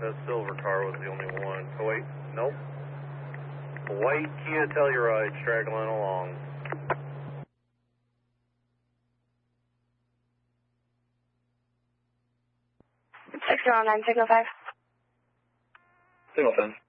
That silver car was the only one. Oh, wait, nope. A white Kia Telluride straggling along. Signal 5. Signal 10.